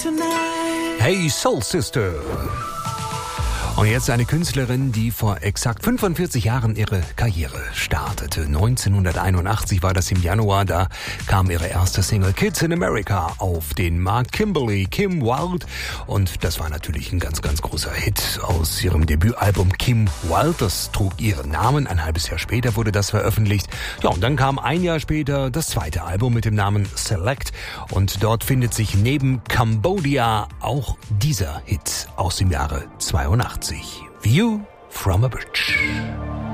Hey Soul Sister. Und jetzt eine Künstlerin, die vor exakt 45 Jahren ihre Karriere startete. 1981 war das im Januar, da kam ihre erste Single Kids in America auf den Markt. Kimberly Kim Wilde. Und das war natürlich ein ganz, ganz großer Hit aus ihrem Debütalbum Kim Wilde. Das trug ihren Namen. Ein halbes Jahr später wurde das veröffentlicht. Ja, und dann kam ein Jahr später das zweite Album mit dem Namen Select. Und dort findet sich neben Cambodia auch dieser Hit aus dem Jahre 82. View from a Bridge.